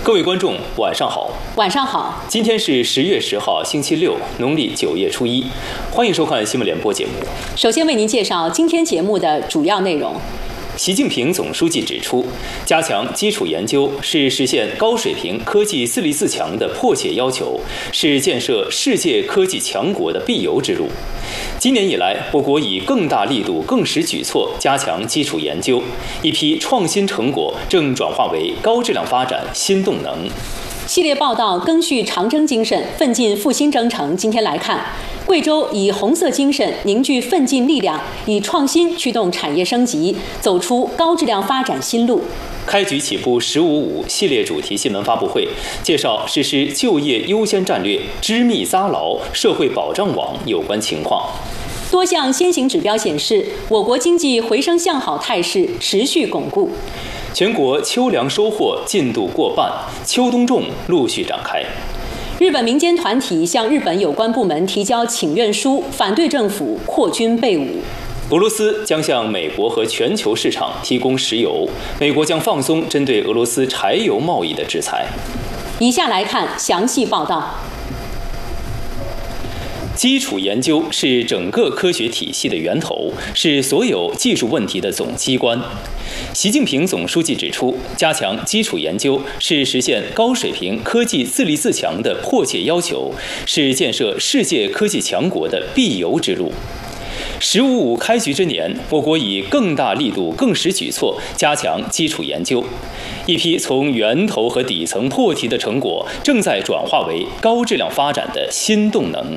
各位观众，晚上好。 晚上好。 今天是10月10号，星期六，农历9月初1。欢迎收看新闻联播节目。 首先为您介绍今天节目的主要内容。 习近平总书记指出，加强基础研究是实现高水平科技自立自强的迫切要求，是建设世界科技强国的必由之路。今年以来，我国以更大力度、更实举措加强基础研究，一批创新成果正转化为高质量发展新动能。 系列报道赓续长征精神，奋进复兴征程。今天来看，贵州以红色精神凝聚奋进力量，以创新驱动产业升级，走出高质量发展新路。 开局起步“15.5”系列主题新闻发布会，介绍实施就业优先战略、织密扎牢社会保障网有关情况。 多项先行指标显示，我国经济回升向好态势持续巩固。 全国秋粮收获进度过半，秋冬种陆续展开。 日本民间团体向日本有关部门提交请愿书，反对政府扩军备武。 俄罗斯将向美国和全球市场提供石油，美国将放松针对俄罗斯柴油贸易的制裁。 以下来看详细报道。 基础研究是整个科学体系的源头，是所有技术问题的总机关。习近平总书记指出，加强基础研究是实现高水平科技自立自强的迫切要求，是建设世界科技强国的必由之路。“15.5”开局之年，我国以更大力度、更实举措加强基础研究，一批从源头和底层破题的成果正在转化为高质量发展的新动能。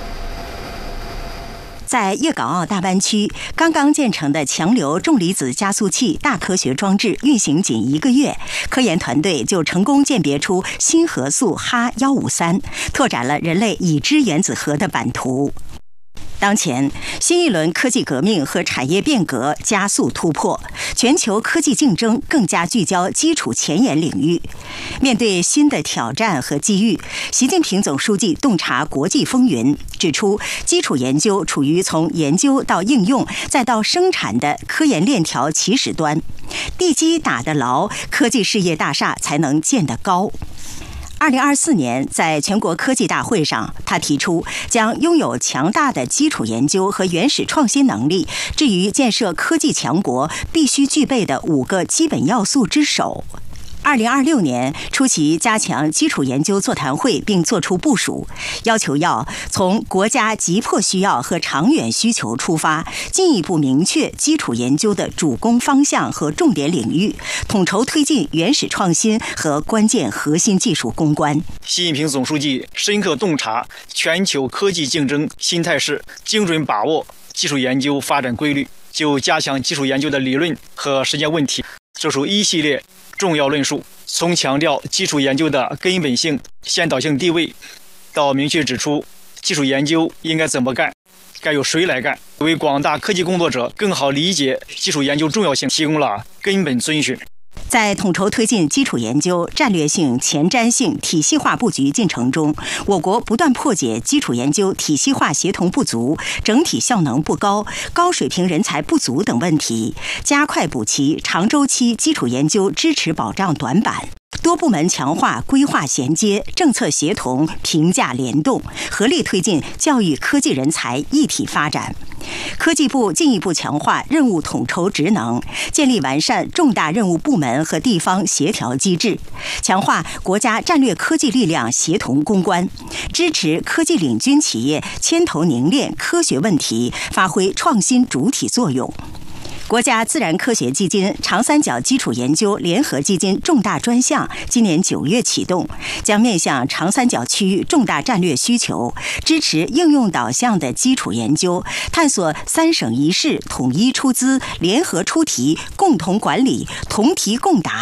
在粤港澳大湾区刚刚建成的强流重离子加速器大科学装置运行仅1个月，科研团队就成功鉴别出新核素哈153，拓展了人类已知原子核的版图。当前，新一轮科技革命和产业变革加速突破，全球科技竞争更加聚焦基础前沿领域。面对新的挑战和机遇，习近平总书记洞察国际风云，指出基础研究处于从研究到应用再到生产的科研链条起始端，地基打得牢，科技事业大厦才能建得高。2024年，在全国科技大会上，他提出将拥有强大的基础研究和原始创新能力置于建设科技强国必须具备的5个基本要素之首。2026年出席加强基础研究座谈会，并作出部署，要求要从国家急迫需要和长远需求出发，进一步明确基础研究的主攻方向和重点领域，统筹推进原始创新和关键核心技术攻关。 习近平总书记深刻洞察全球科技竞争新态势，精准把握基础研究发展规律，就加强基础研究的理论和实践问题作出一系列重要论述，从强调基础研究的根本性、先导性地位，到明确指出基础研究应该怎么干，该由谁来干，为广大科技工作者更好理解基础研究重要性提供了根本遵循。 在统筹推进基础研究战略性、前瞻性、体系化布局进程中，我国不断破解基础研究体系化协同不足、整体效能不高、高水平人才不足等问题，加快补齐长周期基础研究支持保障短板。多部门强化规划衔接、政策协同、评价联动，合力推进教育科技人才一体发展。科技部进一步强化任务统筹职能，建立完善重大任务部门和地方协调机制，强化国家战略科技力量协同攻关，支持科技领军企业牵头凝练科学问题，发挥创新主体作用。国家自然科学基金长三角基础研究联合基金重大专项今年9月启动，将面向长三角区域重大战略需求，支持应用导向的基础研究，探索3省1市统一出资、联合出题、共同管理、同题共答